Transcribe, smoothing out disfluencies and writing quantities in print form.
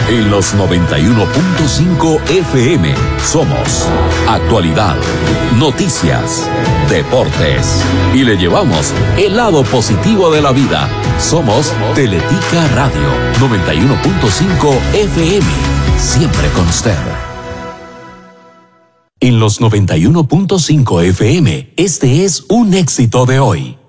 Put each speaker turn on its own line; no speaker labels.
En los 91.5 FM somos actualidad, noticias, deportes y le llevamos el lado positivo de la vida. Somos Teletica Radio 91.5 FM, siempre con usted. En los 91.5 FM, este es un éxito de hoy.